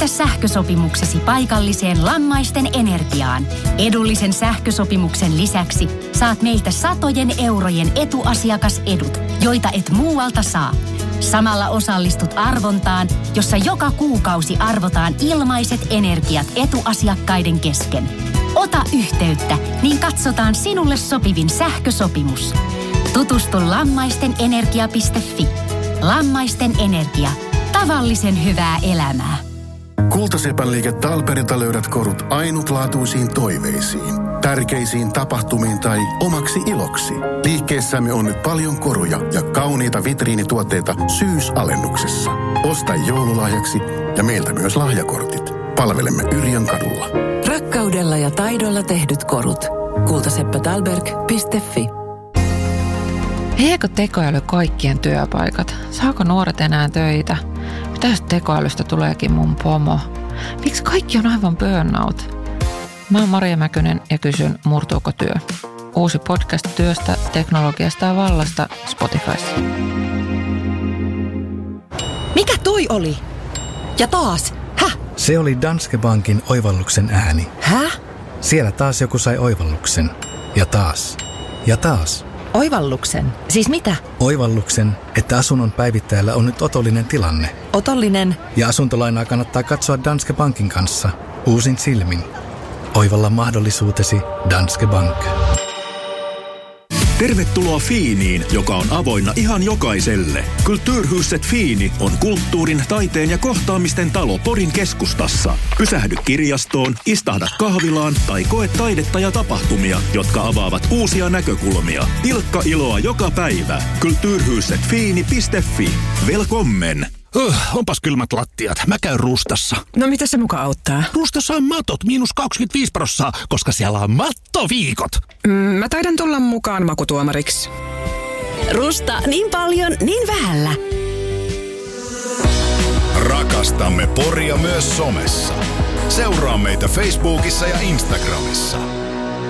Liitä sähkösopimuksesi paikalliseen Lammaisten Energiaan. Edullisen sähkösopimuksen lisäksi saat meiltä satojen eurojen etuasiakasedut, joita et muualta saa. Samalla osallistut arvontaan, jossa joka kuukausi arvotaan ilmaiset energiat etuasiakkaiden kesken. Ota yhteyttä, niin katsotaan sinulle sopivin sähkösopimus. Tutustu lammaistenenergia.fi. Lammaisten Energia. Tavallisen hyvää elämää. Kultasepän liike Talperilta löydät korut ainutlaatuisiin toiveisiin, tärkeisiin tapahtumiin tai omaksi iloksi. Liikkeessämme on nyt paljon koruja ja kauniita vitriinituotteita syysalennuksessa. Osta joululahjaksi ja meiltä myös lahjakortit. Palvelemme Yrjön kadulla. Rakkaudella ja taidolla tehdyt korut. kultaseppätalberg.fi. Viekö tekoäly kaikkien työpaikat? Saako nuoret enää töitä? Mitä jos tekoälystä tuleekin mun pomo? Miksi kaikki on aivan burnout? Mä oon Maria Mäkynen ja kysyn, murtuuko työ? Uusi podcast työstä, teknologiasta ja vallasta Spotifyssa. Mikä toi oli? Ja taas? Häh? Se oli Danske Bankin oivalluksen ääni. Häh? Siellä taas joku sai oivalluksen. Ja taas. Ja taas. Oivalluksen? Siis mitä? Oivalluksen, että asunnon päivittäjällä on nyt otollinen tilanne. Otollinen? Ja asuntolainaa kannattaa katsoa Danske Bankin kanssa. Uusin silmin. Oivalla mahdollisuutesi Danske Bank. Tervetuloa Fiiniin, joka on avoinna ihan jokaiselle. Kulturhuset Fiini on kulttuurin, taiteen ja kohtaamisten talo Porin keskustassa. Pysähdy kirjastoon, istahda kahvilaan tai koe taidetta ja tapahtumia, jotka avaavat uusia näkökulmia. Pilkka iloa joka päivä. Kulturhusetfiini.fi. Velkommen! Onpas kylmät lattiat. Mä käyn Rustassa. No mitä se muka auttaa? Rustassa on matot -25%, koska siellä on mattoviikot. Mä taidan tulla mukaan makutuomariksi. Rusta, niin paljon, niin vähällä. Rakastamme Poria myös somessa. Seuraa meitä Facebookissa ja Instagramissa.